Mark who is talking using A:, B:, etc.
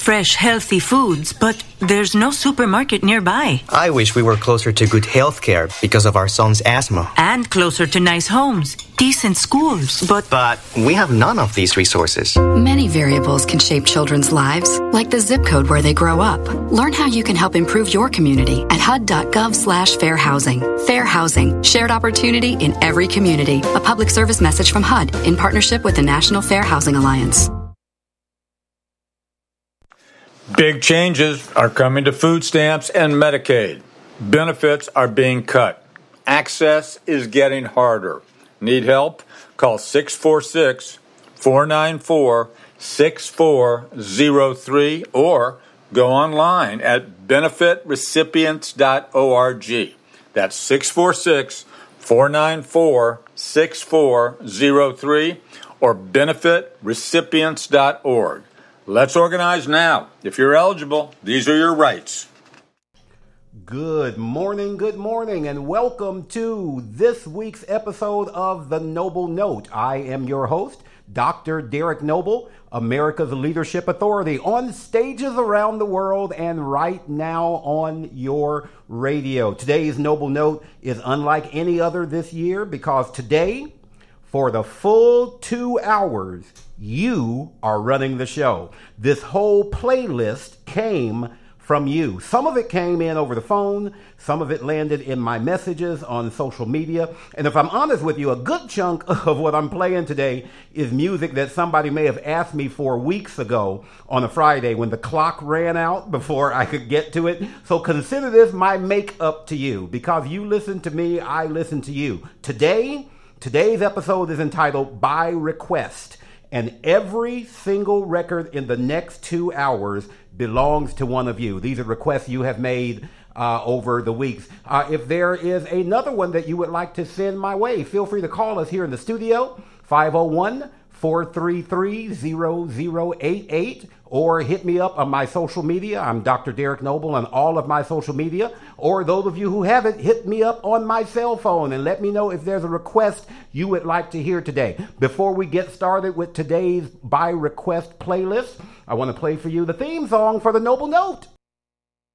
A: fresh, healthy foods, but there's no supermarket nearby.
B: I wish we were closer to good health care because of our son's asthma.
A: And closer to nice homes, decent schools, but
B: we have none of these resources.
C: Many variables can shape children's lives, like the zip code where they grow up. Learn how you can help improve your community at HUD.gov/fair housing. Fair housing, shared opportunity in every community. A public service message from HUD in partnership with the National Fair Housing Alliance.
D: Big changes are coming to food stamps and Medicaid. Benefits are being cut. Access is getting harder. Need help? Call 646-494-6403 or go online at benefitrecipients.org. That's 646-494-6403 or benefitrecipients.org. Let's organize now. If you're eligible, these are your rights.
E: Good morning, and welcome to this week's episode of The Noble Note. I am your host, Dr. Derek Noble, America's Leadership Authority, on stages around the world and right now on your radio. Today's Noble Note is unlike any other this year because today, for the full 2 hours, you are running the show. This whole playlist came from you. Some of it came in over the phone. Some of it landed in my messages on social media. And if I'm honest with you, a good chunk of what I'm playing today is music that somebody may have asked me for weeks ago on a Friday when the clock ran out before I could get to it. So consider this my make-up to you. Because you listen to me, I listen to you. Today's episode is entitled By Request. And every single record in the next 2 hours belongs to one of you. These are requests you have made over the weeks. If there is another one that you would like to send my way, feel free to call us here in the studio, 501-433-0088, or hit me up on my social media. I'm Dr. Derek Noble on all of my social media. Or those of you who haven't, hit me up on my cell phone and let me know if there's a request you would like to hear today. Before we get started with today's By Request playlist, I want to play for you the theme song for The Noble Note.